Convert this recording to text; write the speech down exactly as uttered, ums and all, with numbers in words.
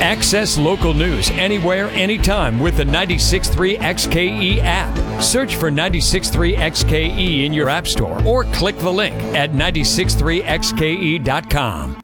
Access local news anywhere, anytime with the ninety-six point three X K E app. Search for ninety-six point three X K E in your app store or click the link at nine six three X K E dot com.